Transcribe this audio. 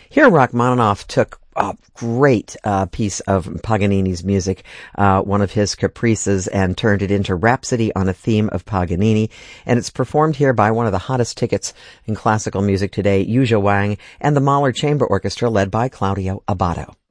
Here, Rachmaninoff took a great piece of Paganini's music, one of his caprices, and turned it into Rhapsody on a Theme of Paganini. And it's performed here by one of the hottest tickets in classical music today, Yuzha Wang, and the Mahler Chamber Orchestra led by Claudio Abbado.